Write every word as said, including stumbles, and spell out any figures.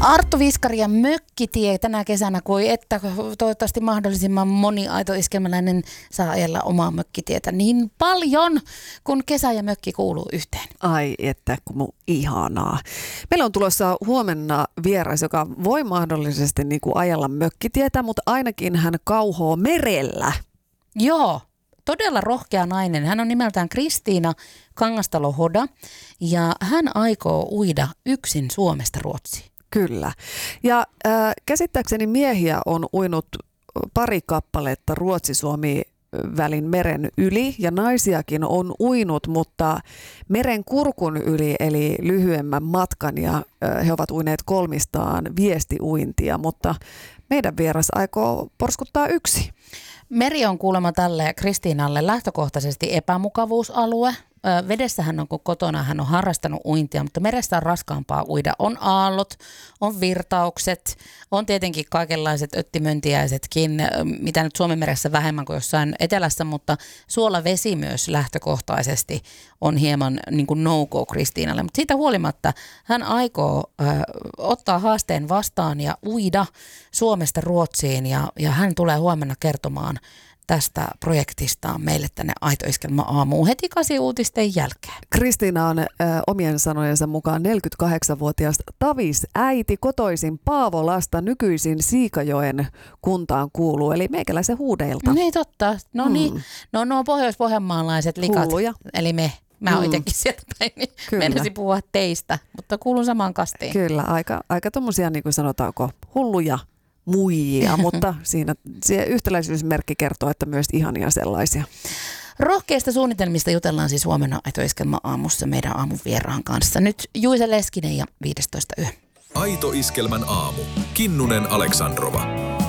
Arttu Viskari ja Mökkitie tänä kesänä, kui että toivottavasti mahdollisimman moni aitoiskelmäläinen saa ajella omaa mökkitietä niin paljon, kun kesä ja mökki kuuluu yhteen. Ai että kun ihanaa. Meillä on tulossa huomenna vieras, joka voi mahdollisesti niin kuin ajella mökkitietä, mutta ainakin hän kauhoo merellä. Joo. Todella rohkea nainen. Hän on nimeltään Kristiina Kangastalo-Hoda ja hän aikoo uida yksin Suomesta Ruotsiin. Kyllä. Ja äh, käsittääkseni miehiä on uinut pari kappaletta Ruotsi-Suomi välin meren yli ja naisiakin on uinut, mutta meren kurkun yli eli lyhyemmän matkan ja äh, he ovat uineet kolmistaan viestiuintia, mutta meidän vieras aikoo porskuttaa yksi. Meri on kuulemma tälle Kristiinalle lähtökohtaisesti epämukavuusalue. Vedessähän on, kun kotona hän on harrastanut uintia, mutta meressä on raskaampaa uida. On aallot, on virtaukset, on tietenkin kaikenlaiset öttimöntiäisetkin, mitä nyt Suomen meressä vähemmän kuin jossain etelässä, mutta suolavesi myös lähtökohtaisesti on hieman niin kuin no-go Kristiinalle. Mutta siitä huolimatta hän aikoo äh, ottaa haasteen vastaan ja uida Suomesta Ruotsiin ja, ja hän tulee huomenna kertomaan tästä projektistaan meille tänne Aito Iskelmä aamuun heti kasi uutisten jälkeen. Kristiina on ä, omien sanojensa mukaan neljäkymmentäkahdeksanvuotias tavisäiti kotoisin Paavolasta, nykyisin Siikajoen kuntaan kuuluu, eli meikäläisen huudeilta. Niin totta, no mm. niin, no nuo pohjois-pohjanmaalaiset likat, Hulluja. Eli me. Mä oon mm. itsekin sieltä päin, niin menisin puhua teistä, mutta kuulun samaan kastiin. Kyllä, aika, aika tommosia niin kuin sanotaanko hulluja muijia, mutta siinä se yhtäläisyysmerkki kertoo, että myös ihania sellaisia. Rohkeista suunnitelmista jutellaan siis huomenna Aito Iskelmä aamussa meidän aamun vieraan kanssa. Nyt Juise Leskinen ja viidestoista yö. Aito Iskelmän aamu. Kinnunen Aleksandrova.